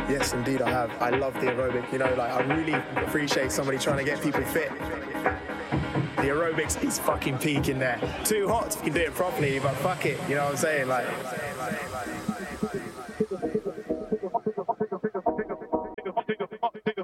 Yes, indeed, I have. I love the aerobic. You know, like, I really appreciate somebody trying to get people fit. The aerobics is fucking peaking there. Too hot if you can do it properly, but fuck it. You know what I'm saying? Like,